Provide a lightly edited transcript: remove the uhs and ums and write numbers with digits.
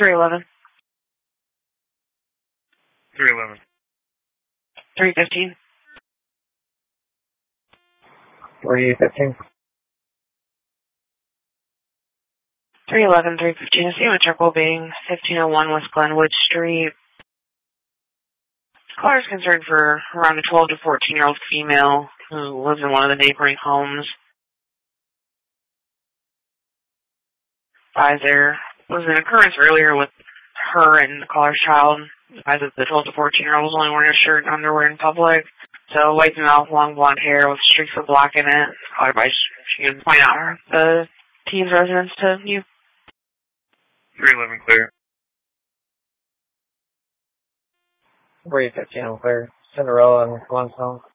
311. 311. 315. 315. 311, 315. A statement check will be 1501 West Glenwood Street. Caller is concerned for around a 12 to 14-year-old female who lives in one of the neighboring homes. There was an occurrence earlier with her and the caller's child. The 12 to 14-year-old was only wearing a shirt and underwear in public. So white mouth, long blonde hair with streaks of black in it. Caller advised she can point out the teen's residence to you. 311 clear. 315 clear. Cinderella and Limestone.